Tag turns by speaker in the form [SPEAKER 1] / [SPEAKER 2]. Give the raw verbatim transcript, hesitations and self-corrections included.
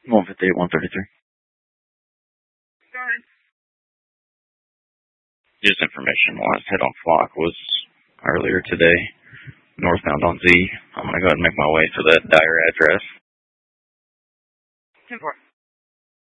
[SPEAKER 1] one fifty-eight, one thirty-three.
[SPEAKER 2] Go ahead.
[SPEAKER 1] Just information. Last hit on Flock was earlier today, northbound on Z. I'm going to go ahead and make my way to that dire address.
[SPEAKER 2] ten four.